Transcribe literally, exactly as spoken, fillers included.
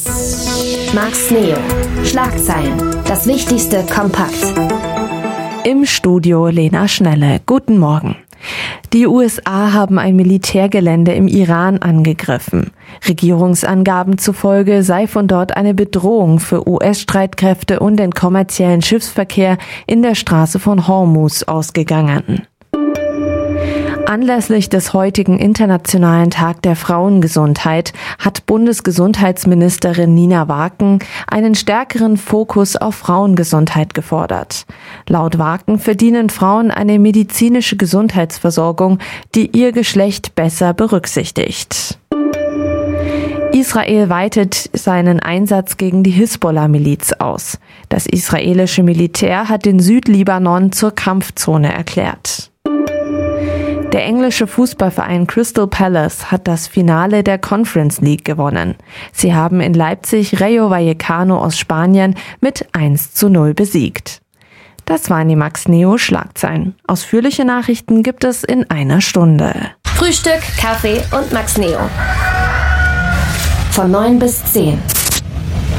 Max Neo. Schlagzeilen. Das Wichtigste kompakt. Im Studio Lena Schnelle. Guten Morgen. Die U S A haben ein Militärgelände im Iran angegriffen. Regierungsangaben zufolge sei von dort eine Bedrohung für U S-Streitkräfte und den kommerziellen Schiffsverkehr in der Straße von Hormuz ausgegangen. Anlässlich des heutigen Internationalen Tag der Frauengesundheit hat Bundesgesundheitsministerin Nina Waken einen stärkeren Fokus auf Frauengesundheit gefordert. Laut Waken verdienen Frauen eine medizinische Gesundheitsversorgung, die ihr Geschlecht besser berücksichtigt. Israel weitet seinen Einsatz gegen die Hisbollah-Miliz aus. Das israelische Militär hat den Südlibanon zur Kampfzone erklärt. Der englische Fußballverein Crystal Palace hat das Finale der Conference League gewonnen. Sie haben in Leipzig Rayo Vallecano aus Spanien mit eins zu null besiegt. Das waren die Max Neo Schlagzeilen. Ausführliche Nachrichten gibt es in einer Stunde. Frühstück, Kaffee und Max Neo. Von neun bis zehn.